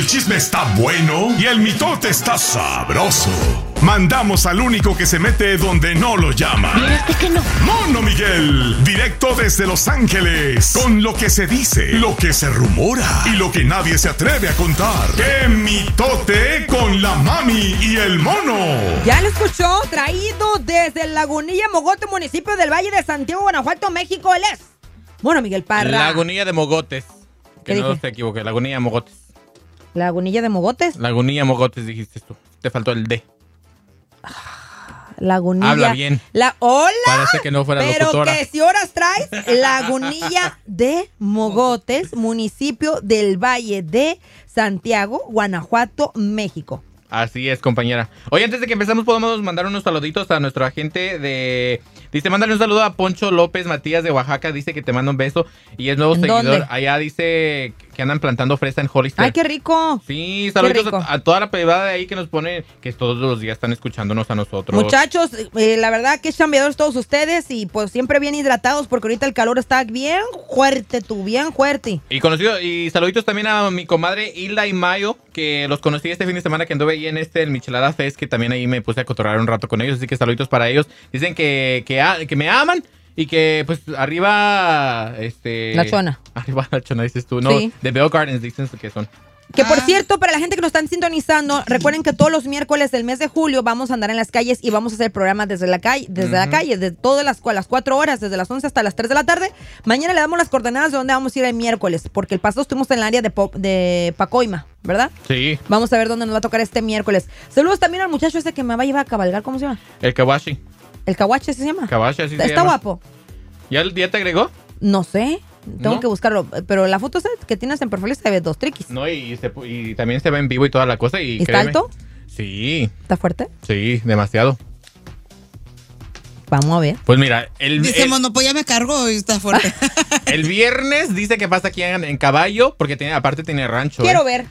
El chisme está bueno y el mitote está sabroso. Mandamos al único que se mete donde no lo llaman. Mírate que no. Mono Miguel, directo desde Los Ángeles, con lo que se dice, lo que se rumora y lo que nadie se atreve a contar. ¡Qué mitote con la mami y el mono! Ya lo escuchó, traído desde Lagunilla, Mogote, municipio del Valle de Santiago, Guanajuato, México. Él es Mono Miguel Parra. Lagunilla de Mogotes. Que no te equivoques, Lagunilla de Mogotes. ¿Lagunilla de Mogotes? Lagunilla Mogotes dijiste tú. Te faltó el D. Lagunilla. Habla bien. Hola. Parece que no fuera locutora. Pero que si horas traes, Lagunilla de Mogotes, municipio del Valle de Santiago, Guanajuato, México. Así es, compañera. Oye, antes de que empezamos, podemos mandar unos saluditos a nuestro agente de... Dice, mándale un saludo a Poncho López Matías de Oaxaca. Dice que te manda un beso y es nuevo seguidor. ¿Dónde? Allá dice que andan plantando fresa en Hollister. ¡Ay, qué rico! Sí, saluditos a toda la privada de ahí que nos pone, que todos los días están escuchándonos a nosotros. Muchachos, la verdad que chambeadores todos ustedes y pues siempre bien hidratados porque ahorita el calor está bien fuerte, bien fuerte. Y saluditos también a mi comadre Hilda y Mayo, que los conocí este fin de semana que anduve ahí en el Michelada Fest, que también ahí me puse a cotorrear un rato con ellos, así que saluditos para ellos. Dicen que me aman y que pues arriba La Chona. Arriba la Chona, dices tú, no, Sí. de Bell Gardens dicen que son. Que por cierto, para la gente que nos están sintonizando, recuerden que todos los miércoles del mes de julio vamos a andar en las calles y vamos a hacer programas desde la calle, de todas las 4 horas, desde las 11 hasta las 3 de la tarde. Mañana le damos las coordenadas de dónde vamos a ir el miércoles, porque el pasado estuvimos en el área de Pacoima, ¿verdad? Sí. Vamos a ver dónde nos va a tocar este miércoles. Saludos también al muchacho ese que me va a llevar a cabalgar, ¿cómo se llama? El Kawashi. ¿El Kawachi se llama? Kawashi, así se Está llama. guapo. ¿Ya te agregó? No sé, tengo ¿No? que buscarlo, pero la foto que tienes en perfil se ve 2 triquis. No, y también se ve en vivo y toda la cosa. ¿Y ¿Está créeme. alto? Sí. ¿Está fuerte? Sí, demasiado. Vamos a ver. Pues mira, Dice, Mono, pues ya me cargo y está fuerte. el viernes dice que pasa aquí en caballo, porque aparte tiene rancho. Quiero ver.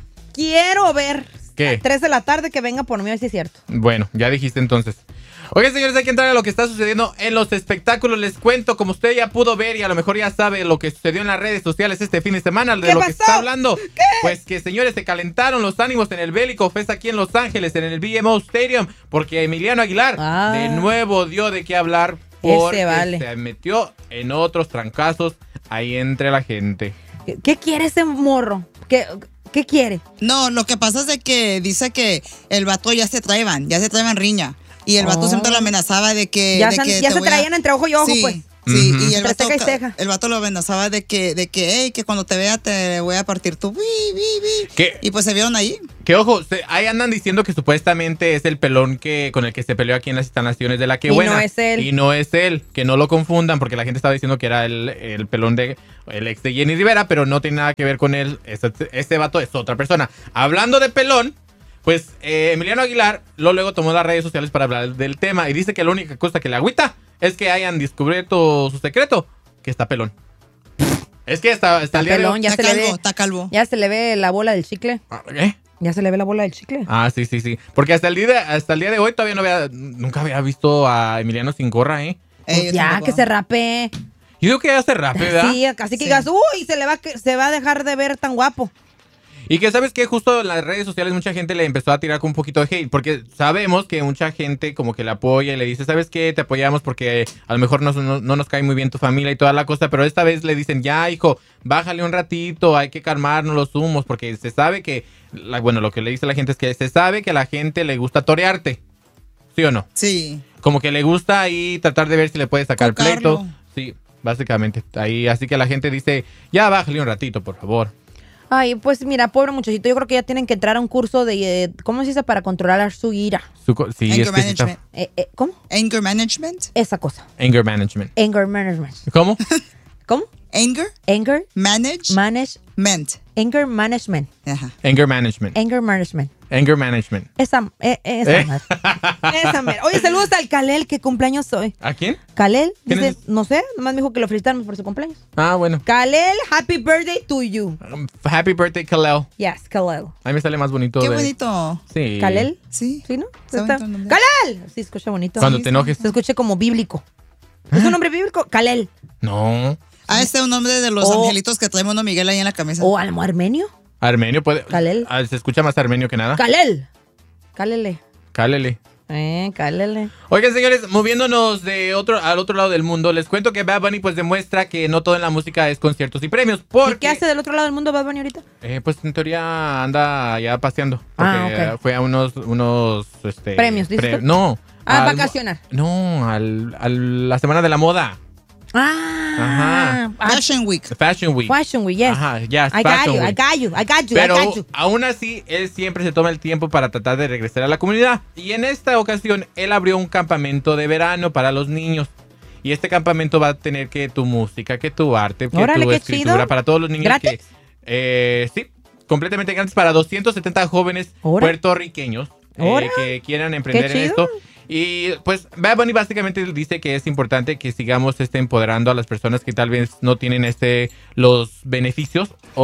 ¿Qué? 3 de la tarde que venga por mí a ver si es cierto. Bueno, ya dijiste entonces. Oigan, señores, hay que entrar a lo que está sucediendo en los espectáculos. Les cuento, como usted ya pudo ver y a lo mejor ya sabe lo que sucedió en las redes sociales este fin de semana, de lo que se está hablando. ¿Qué? Pues que, señores, se calentaron los ánimos en el Bélico Fest aquí en Los Ángeles, en el BMO Stadium, porque Emiliano Aguilar de nuevo dio de qué hablar porque se metió en otros trancazos ahí entre la gente. ¿Qué quiere ese morro? ¿Qué quiere? No, lo que pasa es de que dice que el vato ya se traían riña. Y el vato siempre lo amenazaba de que... Ya se traían entre ojo y ojo, sí, pues. Sí, Uh-huh. y el vato lo amenazaba de que hey, que cuando te vea te voy a partir tu... ¿Qué? Y pues se vieron ahí. Que ojo, ahí andan diciendo que supuestamente es el pelón con el que se peleó aquí en las instalaciones de La Que Buena. Y no es él. Y no es él, que no lo confundan, porque la gente estaba diciendo que era el pelón el ex de Jenny Rivera, pero no tiene nada que ver con él. Este vato es otra persona. Hablando de pelón, pues Emiliano Aguilar luego tomó las redes sociales para hablar del tema y dice que la única cosa que le agüita es que hayan descubierto su secreto, que está pelón. Es que hasta el día pelón, de hoy... Está calvo. Ya se le ve la bola del chicle. ¿Qué? Ya se le ve la bola del chicle. Ah, sí. Porque hasta el día de hoy todavía nunca había visto a Emiliano sin gorra, ¿eh? Pues ya, que se rape. Yo digo que ya se rape, ¿verdad? Sí, casi que digas, uy, se va a dejar de ver tan guapo. Y que sabes que justo en las redes sociales mucha gente le empezó a tirar con un poquito de hate, porque sabemos que mucha gente como que le apoya y le dice, ¿sabes qué? Te apoyamos porque a lo mejor no nos cae muy bien tu familia y toda la cosa, pero esta vez le dicen, ya hijo, bájale un ratito, hay que calmarnos los humos, porque se sabe que, lo que le dice la gente es que se sabe que a la gente le gusta torearte, ¿sí o no? Sí. Como que le gusta ahí tratar de ver si le puede sacar pleito. Sí, básicamente, ahí, así que la gente dice, ya bájale un ratito, por favor. Ay, pues mira, pobre muchachito, yo creo que ya tienen que entrar a un curso de, ¿cómo se dice? Para controlar su ira. Sí, Anger management. ¿Cómo? Anger management. Esa cosa. Anger management. Anger management. ¿Cómo? ¿Cómo? Anger management. Anger management. Ajá. Anger management. Anger management. Anger management. Esa madre. Esa madre. Oye, saludos al Kalel, que cumpleaños hoy. ¿A quién? Kalel, ¿Quién dice, es? no sé, nomás me dijo que lo felicitáramos por su cumpleaños. Ah, bueno. Kalel, happy birthday to you. Happy birthday, Kalel. Yes, Kalel. A mí me sale más bonito. Qué bonito. Sí. ¿Kalel? Sí. ¿Sí, no? Está bonito el nombre. ¡Kalel! Sí, escucha bonito. Cuando te enojes. Se escucha como bíblico. ¿Es un nombre bíblico? Kalel. No. Este es un nombre de los angelitos que trae Mono Miguel ahí en la camisa. ¿O almo armenio? Armenio puede. Kalel. Se escucha más armenio que nada. Kalel. Cálele. Cálele. Cálele. Oigan, señores, moviéndonos al otro lado del mundo, les cuento que Bad Bunny pues demuestra que no todo en la música es conciertos y premios. ¿Y qué hace del otro lado del mundo Bad Bunny ahorita? Pues en teoría anda ya paseando. Porque fue a unos ¿Premios, dices tú? No. Vacacionar. No, a la Semana de la Moda. Ajá. Fashion Week. Fashion Week. Fashion Week, yes. Ajá, yes, I got you. Pero aún así, él siempre se toma el tiempo para tratar de regresar a la comunidad. Y en esta ocasión, él abrió un campamento de verano para los niños. Y este campamento va a tener que tu música, que tu arte, que tu escritura, chido. Para todos los niños. ¿Gratis? Sí, completamente gratis para 270 jóvenes puertorriqueños que quieran emprender en esto. Y pues Bad Bunny básicamente dice que es importante que sigamos empoderando a las personas que tal vez no tienen los beneficios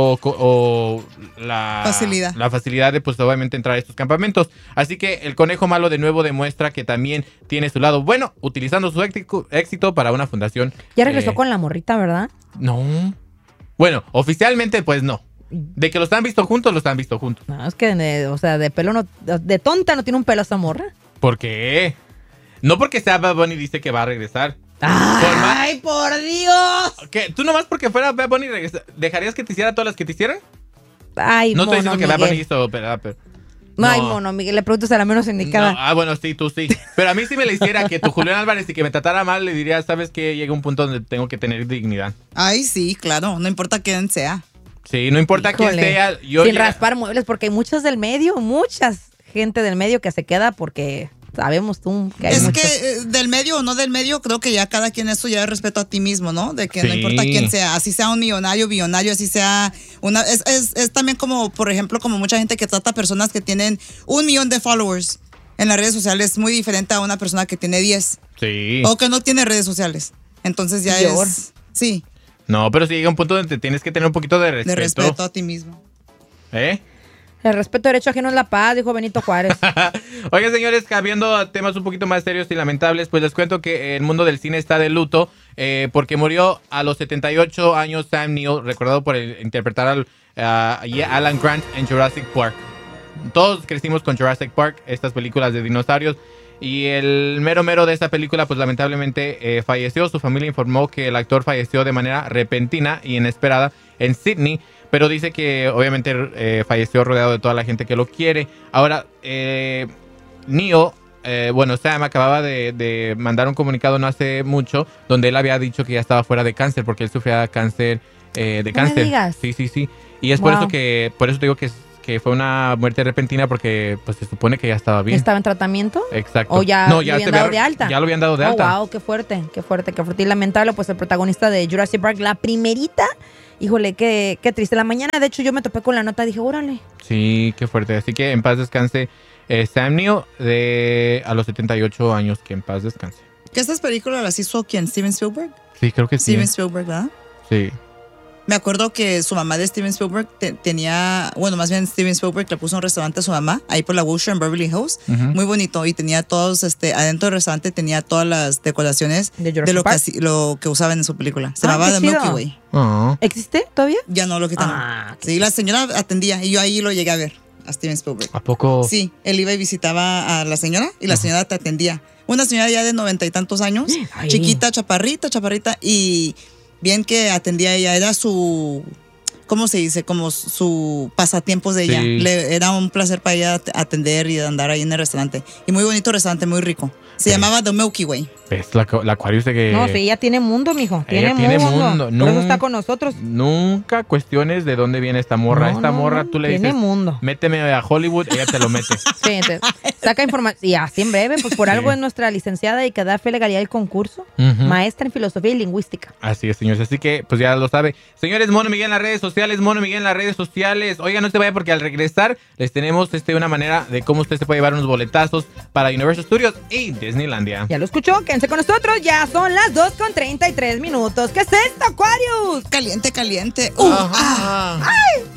o la facilidad de pues obviamente entrar a estos campamentos. Así que el conejo malo de nuevo demuestra que también tiene su lado bueno, utilizando su éxito para una fundación. Ya regresó con la morrita, ¿verdad? No. Bueno, oficialmente pues no. De que los han visto juntos, No, es que de pelo no, de tonta no tiene un pelo esa morra. ¿Por qué? No porque sea Bad Bunny dice que va a regresar. ¡Ay, por Dios! ¿Qué? ¿Tú nomás porque fuera Bad Bunny dejarías que te hiciera todas las que te hicieran? Ay, no estoy diciendo que Bad Bunny hizo, pero no. Ay, mono, Miguel, le preguntas a la menos indicada. No, bueno, sí, tú sí. Pero a mí si me le hiciera que tu Julián Álvarez y que me tratara mal, le diría, ¿sabes qué? Llega un punto donde tengo que tener dignidad. Ay, sí, claro. No importa quién sea. Sí, no importa quién sea. Sin raspar muebles, porque hay mucha gente del medio que se queda porque sabemos tú que hay que del medio o no del medio, creo que ya cada quien eso ya es respeto a ti mismo, ¿no? De que no importa quién sea, así sea un millonario, así sea es también como, por ejemplo, como mucha gente que trata a personas que tienen 1 millón de followers en las redes sociales, muy diferente a una persona que tiene 10. Sí. O que no tiene redes sociales. Entonces ya es... Sí. No, pero si llega un punto donde tienes que tener un poquito de respeto. De respeto a ti mismo. El respeto derecho ajeno es la paz, dijo Benito Juárez. Oigan, señores, habiendo temas un poquito más serios y lamentables, pues les cuento que el mundo del cine está de luto porque murió a los 78 años Sam Neill, recordado por interpretar a Alan Grant en Jurassic Park. Todos crecimos con Jurassic Park, estas películas de dinosaurios. Y el mero de esta película, pues lamentablemente falleció. Su familia informó que el actor falleció de manera repentina y inesperada en Sydney. Pero dice que obviamente falleció rodeado de toda la gente que lo quiere. Ahora, Neo, Sam acababa de mandar un comunicado no hace mucho donde él había dicho que ya estaba fuera de cáncer porque él sufría cáncer de cáncer. ¿Me digas? Sí. Y es por eso te digo que fue una muerte repentina porque pues se supone que ya estaba bien. ¿Estaba en tratamiento? Exacto. ¿O ya lo habían dado de alta? Ya lo habían dado de alta. Wow, qué fuerte. Y lamentable, pues el protagonista de Jurassic Park, la primerita. Híjole, qué triste. La mañana, de hecho, yo me topé con la nota y dije, órale. Sí, qué fuerte. Así que en paz descanse Sam Neill a los 78 años. Que en paz descanse. ¿Que estas películas las hizo quién? ¿Steven Spielberg? Sí, creo que sí. Steven Spielberg, ¿verdad? Sí. Me acuerdo que su mamá de Steven Spielberg Steven Spielberg le puso un restaurante a su mamá ahí por la Wilshire en Beverly Hills, muy bonito, y tenía todos, adentro del restaurante tenía todas las decoraciones de lo que usaban en su película. Se llamaba The Milky Way. ¿Existe todavía? Ya no, lo quitaron. Sí, la señora atendía y yo ahí lo llegué a ver, a Steven Spielberg. ¿A poco? Sí, él iba y visitaba a la señora y la señora te atendía. Una señora ya de 90 y tantos años, chiquita, chaparrita, y bien que atendía ella, era su, ¿cómo se dice? Como su pasatiempos de ella. Era un placer para ella atender y andar ahí en el restaurante. Y muy bonito restaurante, muy rico. Se llamaba The Milky Way. ¿Ves la Aquarius de que...? No, sí, ella tiene mundo, mijo. Tiene mundo. Por eso está con nosotros. Nunca cuestiones de dónde viene esta morra. Esta morra, tú le dices... Tiene mundo. Méteme a Hollywood, ella te lo mete. Sí, saca información. Y así en breve, pues por algo es nuestra licenciada y que da fe, legalidad del concurso. Maestra en filosofía y lingüística. Así es, señores. Así que, pues ya lo sabe. Señores, Mono Miguel en las redes sociales. Oigan, no se vaya porque al regresar les tenemos una manera de cómo usted se puede llevar unos boletazos para Universal Studios y Disneylandia. Ya lo escuchó, quédense con nosotros. Ya son las 2:33. ¿Qué es esto, Aquarius? Caliente. ¡Ay!